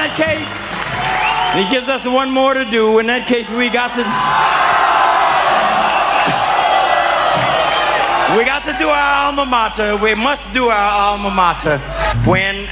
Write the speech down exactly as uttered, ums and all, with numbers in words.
that case, he gives us one more to do. In that case, we got to... We got to do our alma mater. We must do our alma mater. When